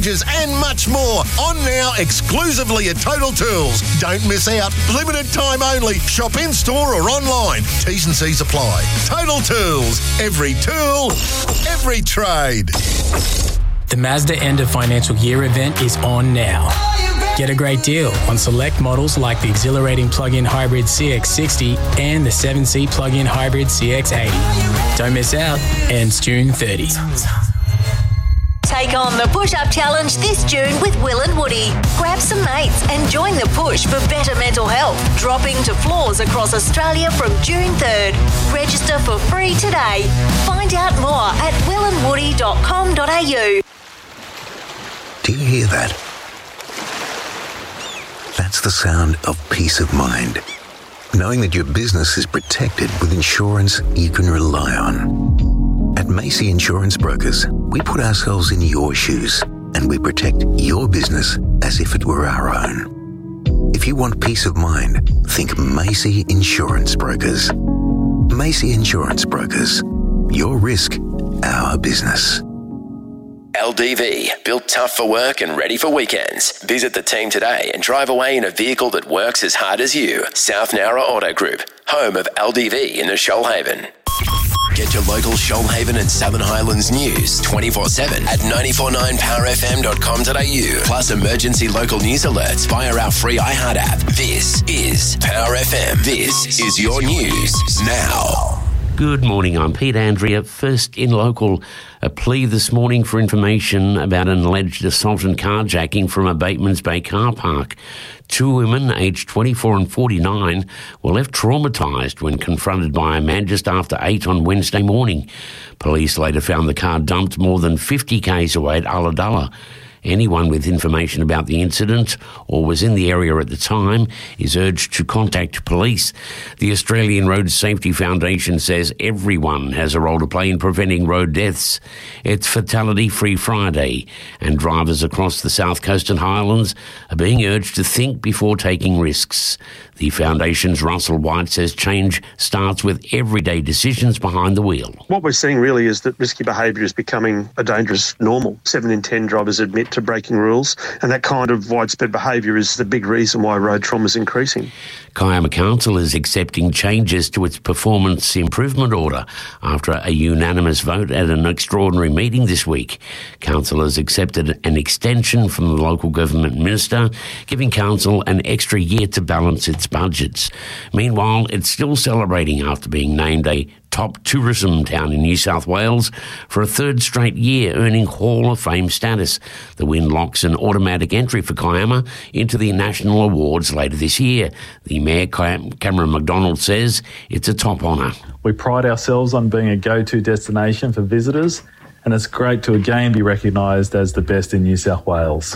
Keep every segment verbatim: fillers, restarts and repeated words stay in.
and much more. On now exclusively at Total Tools. Don't miss out. Limited time only. Shop in store or online. T's and C's apply. Total Tools. Every tool, every trade. The Mazda end of financial year event is on now. Get a great deal on select models like the exhilarating plug-in hybrid C X sixty and the seven-seat plug-in hybrid C X eighty. Don't miss out. Ends June thirtieth. Take on the push-up challenge this June with Will and Woody. Grab some mates and join the push for better mental health. Dropping to floors across Australia from June third. Register for free today. Find out more at will and woody dot com dot a u. Do you hear that? That's the sound of peace of mind. Knowing that your business is protected with insurance you can rely on. At Macy Insurance Brokers, we put ourselves in your shoes and we protect your business as if it were our own. If you want peace of mind, think Macy Insurance Brokers. Macy Insurance Brokers. Your risk, our business. L D V, built tough for work and ready for weekends. Visit the team today and drive away in a vehicle that works as hard as you. South Nowra Auto Group, home of L D V in the Shoalhaven. Get your local Shoalhaven and Southern Highlands news twenty-four seven at nine four nine power f m dot com dot a u. Plus emergency local news alerts via our free iHeart app. This is Power F M. This is your news now. Good morning, I'm Pete Andrea. First in local, a plea this morning for information about an alleged assault and carjacking from a Batemans Bay car park. Two women, aged twenty-four and forty-nine, were left traumatised when confronted by a man just after eight on Wednesday morning. Police later found the car dumped more than fifty kays away at Ulladulla. Anyone with information about the incident or was in the area at the time is urged to contact police. The Australian Road Safety Foundation says everyone has a role to play in preventing road deaths. It's Fatality Free Friday, and drivers across the South Coast and Highlands are being urged to think before taking risks. The Foundation's Russell White says change starts with everyday decisions behind the wheel. What we're seeing really is that risky behaviour is becoming a dangerous normal. Seven in ten drivers admit to breaking rules, and that kind of widespread behaviour is the big reason why road trauma is increasing. Kiama Council is accepting changes to its performance improvement order after a unanimous vote at an extraordinary meeting this week. Council has accepted an extension from the local government minister, giving Council an extra year to balance its budgets. Meanwhile, it's still celebrating after being named a top tourism town in New South Wales for a third straight year, earning Hall of Fame status. The win locks an automatic entry for Kiama into the national awards later this year. The Mayor, Cameron McDonald, says it's a top honour. We pride ourselves on being a go-to destination for visitors, and it's great to again be recognised as the best in New South Wales.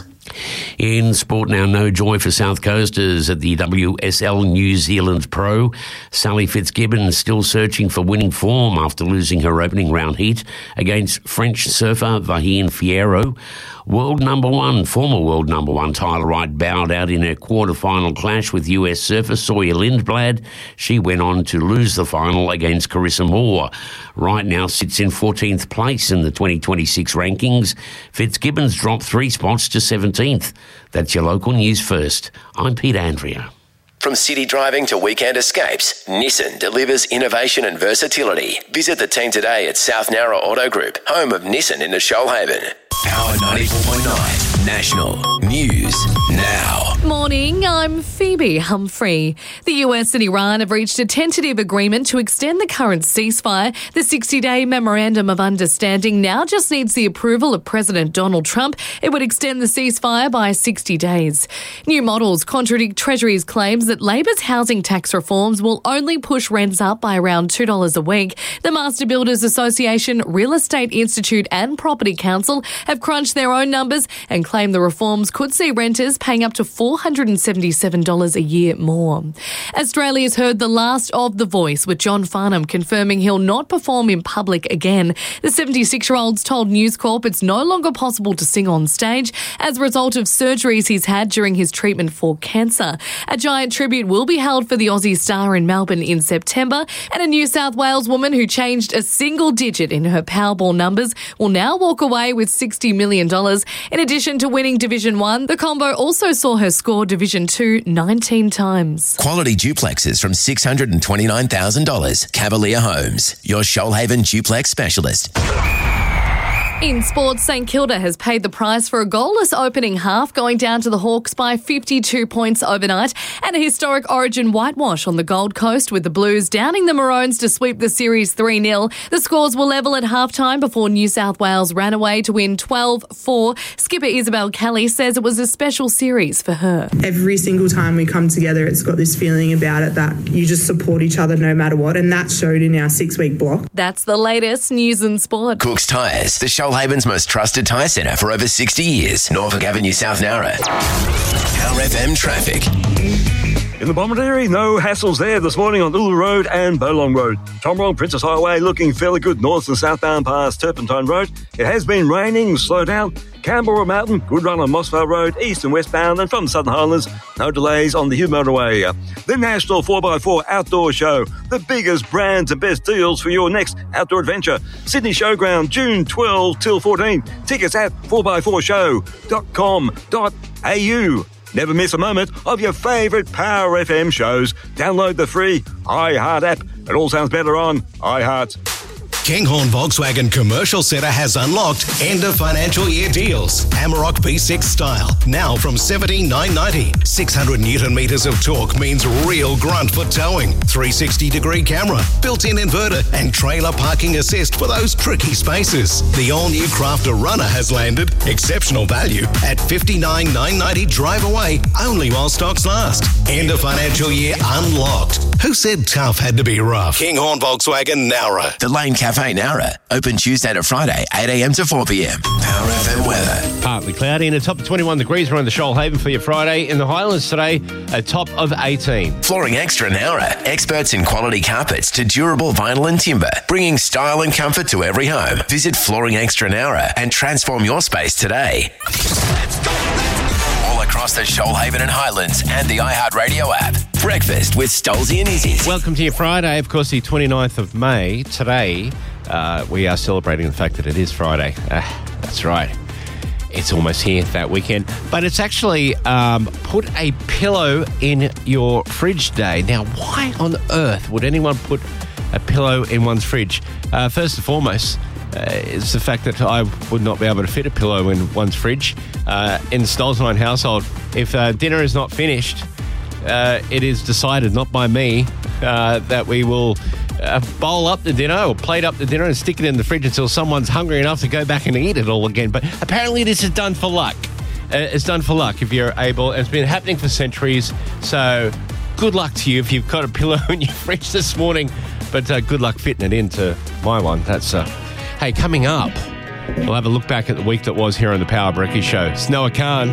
In sport now, no joy for South Coasters at the W S L New Zealand Pro. Sally Fitzgibbon still searching for winning form after losing her opening round heat against French surfer Vahine Fierro. World number one, former world number one Tyler Wright bowed out in her quarter-final clash with U S surfer Sawyer Lindblad. She went on to lose the final against Carissa Moore. Wright now sits in fourteenth place in the twenty twenty-six rankings. Fitzgibbon's dropped three spots to seventeenth. That's your local news first. I'm Pete Andrea. From city driving to weekend escapes, Nissan delivers innovation and versatility. Visit the team today at South Nowra Auto Group, home of Nissan in the Shoalhaven. Power ninety-four point nine National News Now. Morning, I'm Phoebe Humphrey. The U S and Iran have reached a tentative agreement to extend the current ceasefire. The sixty-day Memorandum of Understanding now just needs the approval of President Donald Trump. It would extend the ceasefire by sixty days. New models contradict Treasury's claims that Labor's housing tax reforms will only push rents up by around two dollars a week. The Master Builders Association, Real Estate Institute and Property Council have crunched their own numbers and claim the reforms could see renters paying up to four hundred seventy-seven dollars a year more. Australia's heard the last of The Voice, with John Farnham confirming he'll not perform in public again. The seventy-six-year-old's told News Corp it's no longer possible to sing on stage as a result of surgeries he's had during his treatment for cancer. A giant tribute will be held for the Aussie star in Melbourne in September, and a New South Wales woman who changed a single digit in her Powerball numbers will now walk away with sixty million dollars. In addition addition to winning Division one, the combo also saw her score Division two nineteen times. Quality duplexes from six hundred twenty-nine thousand dollars. Cavalier Homes, your Shoalhaven duplex specialist. In sports, St Kilda has paid the price for a goalless opening half, going down to the Hawks by fifty-two points overnight, and a historic Origin whitewash on the Gold Coast, with the Blues downing the Maroons to sweep the series three nil. The scores were level at halftime before New South Wales ran away to win twelve four. Skipper Isabel Kelly says it was a special series for her. Every single time we come together, it's got this feeling about it that you just support each other no matter what, and that showed in our six-week block. That's the latest news and sport. Cook's Tyres, the Shoalhaven's most trusted tyre centre for over sixty years. Norfolk Avenue, South Nowra. Power F M traffic. In the Bomaderry, no hassles there this morning on Ulu Road and Bolong Road. Tomrong Princess Highway looking fairly good north and southbound past Turpentine Road. It has been raining, slow down. Canberra Mountain, good run on Mossvale Road, east and westbound, and from the Southern Highlands, no delays on the Hugh Motorway. The National four by four Outdoor Show, the biggest brands and best deals for your next outdoor adventure. Sydney Showground, June twelfth till fourteenth. Tickets at four by four show dot com dot a u. Never miss a moment of your favourite Power F M shows. Download the free iHeart app. It all sounds better on iHeart. Kinghorn Volkswagen Commercial Centre has unlocked end of financial year deals. Amarok B six style, now from seventeen thousand nine hundred ninety. six hundred newton metres of torque means real grunt for towing. three sixty degree camera, built-in inverter, and trailer parking assist for those tricky spaces. The all-new Crafter Runner has landed. Exceptional value at fifty-nine thousand nine hundred ninety drive away, only while stocks last. End of financial year unlocked. Who said tough had to be rough? Kinghorn Volkswagen Nowra. The Lane Cafe Nowra, open Tuesday to Friday, eight a m to four p m. Power F M weather. Partly cloudy and a top of twenty-one degrees around the Shoalhaven for your Friday. In the Highlands today, a top of eighteen. Flooring Extra Nowra, experts in quality carpets to durable vinyl and timber, bringing style and comfort to every home. Visit Flooring Extra Nowra and transform your space today. Let's go. All across the Shoalhaven and Highlands and the iHeartRadio app. Breakfast with Stolzy and Izzy. Welcome to your Friday, of course, the twenty-ninth of May. Today, uh, we are celebrating the fact that it is Friday. Uh, that's right. It's almost here, that weekend. But it's actually um, put a pillow in your fridge day. Now, why on earth would anyone put a pillow in one's fridge? Uh, first and foremost, uh, it's the fact that I would not be able to fit a pillow in one's fridge. Uh, in the Stolzline household, if uh, dinner is not finished, uh, it is decided, not by me, uh, that we will uh, bowl up the dinner or plate up the dinner and stick it in the fridge until someone's hungry enough to go back and eat it all again. But apparently this is done for luck. Uh, it's done for luck if you're able. It's been happening for centuries. So good luck to you if you've got a pillow in your fridge this morning. But uh, good luck fitting it into my one. That's uh, hey, coming up, we'll have a look back at the week that was here on the Power Brekkie Show. It's Noah Khan.